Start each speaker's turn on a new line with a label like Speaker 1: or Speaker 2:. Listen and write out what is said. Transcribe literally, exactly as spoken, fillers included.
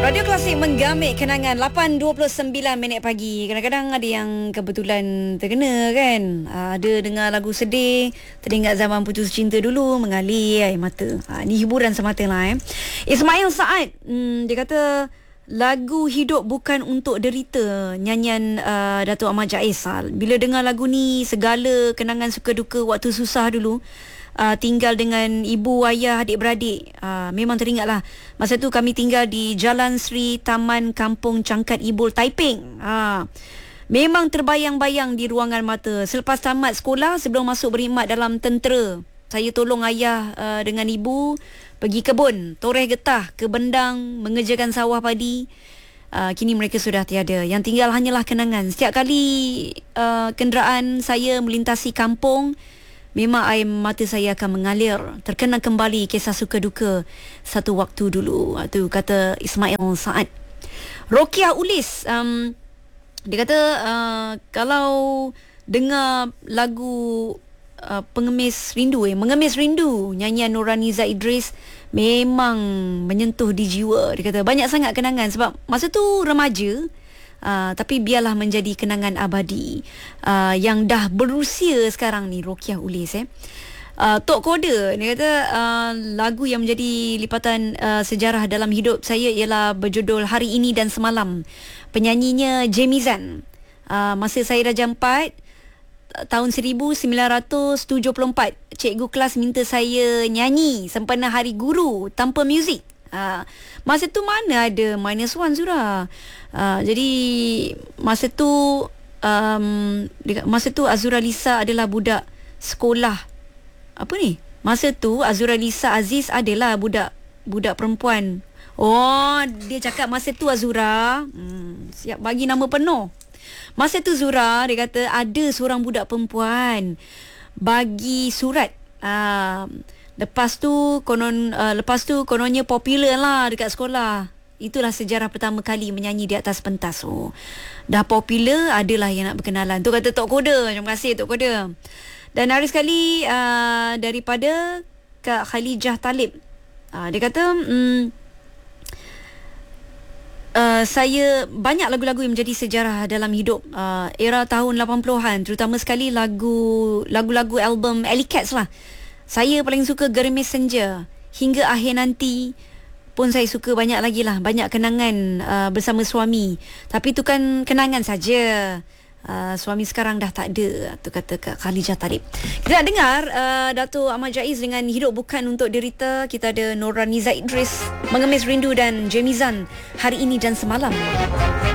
Speaker 1: Radio Klasik menggamit kenangan lapan dua puluh sembilan minit pagi. Kadang-kadang ada yang kebetulan terkena kan. Ada dengar lagu sedih, teringat zaman putus cinta dulu, mengalir air mata. Ha, ni hiburan semata lah eh. Ismail Saad, hmm, dia kata lagu Hidup Bukan Untuk Derita, nyanyian uh, Datuk Ahmad Jaiz. Ha, bila dengar lagu ni, segala kenangan suka duka waktu susah dulu. Uh, tinggal dengan ibu, ayah, adik-beradik. Uh, memang teringatlah. Masa tu kami tinggal di Jalan Sri Taman Kampung Cangkat Ibul, Taiping. Uh, memang terbayang-bayang di ruangan mata. Selepas tamat sekolah, sebelum masuk berkhidmat dalam tentera, saya tolong ayah uh, dengan ibu pergi kebun, toreh getah, ke bendang, mengerjakan sawah padi. Uh, kini mereka sudah tiada. Yang tinggal hanyalah kenangan. Setiap kali uh, kenderaan saya melintasi kampung, memang air mata saya akan mengalir. Terkenang kembali kisah suka duka satu waktu dulu. Itu kata Ismail Saad. Rokiah Ulis, um, dia kata uh, kalau dengar lagu uh, Pengemis Rindu, eh, Mengemis Rindu, nyanyian Nurhaniza Idris, memang menyentuh di jiwa. Dia kata banyak sangat kenangan sebab masa tu remaja. Uh, tapi biarlah menjadi kenangan abadi uh, yang dah berusia sekarang ni. Rokiah Ulis eh. Uh, Tok Koda, dia kata uh, lagu yang menjadi lipatan uh, sejarah dalam hidup saya ialah berjudul Hari Ini dan Semalam. Penyanyinya Jamizan. Uh, masa saya darjah empat, tahun seribu sembilan ratus tujuh puluh empat, cikgu kelas minta saya nyanyi sempena Hari Guru tanpa muzik. Uh, masa tu mana ada minus one surah. Uh, jadi masa tu um, masa tu Azura Lisa adalah budak sekolah. Apa ni? Masa tu Azura Lisa Aziz adalah budak budak perempuan. Oh, dia cakap masa tu Azura. Hmm, siap bagi nama penuh. Masa tu Zura, dia kata ada seorang budak perempuan bagi surat. Uh, Lepas tu konon uh, lepas tu kononnya popular lah dekat sekolah. Itulah sejarah pertama kali menyanyi di atas pentas. Oh, dah popular, adalah yang nak berkenalan. Tu kata Tok Koda. Terima kasih Tok Koda. Dan hari sekali uh, daripada Kak Khalijah Talib. Uh, dia kata mm, uh, saya banyak lagu-lagu yang menjadi sejarah dalam hidup uh, era tahun lapan puluhan, terutama sekali lagu lagu-lagu album Alley Cats lah. Saya paling suka Gerimis Senja. Hingga Akhir Nanti pun saya suka banyak lagi lah. Banyak kenangan uh, bersama suami. Tapi tu kan kenangan saja. Uh, suami sekarang dah tak ada. Tu kata Kak Khalijah Talib. Kita nak dengar uh, Datuk Ahmad Jaiz dengan Hidup Bukan Untuk Derita. Kita ada Nurhaniza Idris, Mengemis Rindu, dan Jamizan, Hari Ini dan Semalam.